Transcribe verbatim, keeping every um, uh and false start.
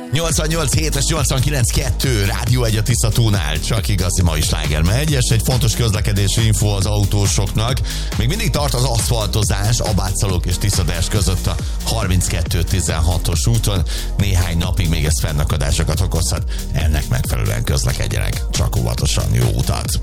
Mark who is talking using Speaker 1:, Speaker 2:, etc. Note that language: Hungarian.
Speaker 1: nyolcvannyolc hét és nyolcvankilenc kettő Rádió egy a Tiszatónál, csak igazi ma is sláger megy, és egy fontos közlekedési info az autósoknak. Még mindig tart az aszfaltozás Abátszalók és Tiszadás között a harminckettő tizenhatos úton. Néhány napig még ez fennakadásokat okozhat, ennek megfelelően közlekedjenek, csak óvatosan. Jó utat!